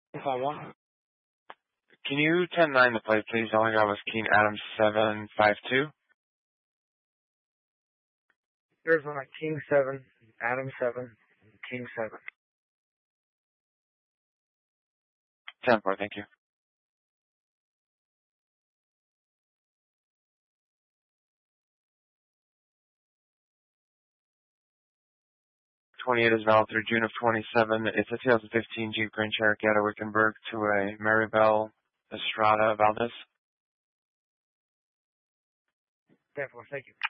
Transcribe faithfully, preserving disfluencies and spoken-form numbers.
If I want. Can you ten nine the plate, please? All I got was King Adam seven five two. There's one King seven, Adam seven, King seven. ten four, thank you. twenty-eight is valid through June of twenty-seven. It's a two thousand fifteen Jeep Grand Cherokee out of Wickenburg to a Maribel Estrada Valdez. ten four, thank you.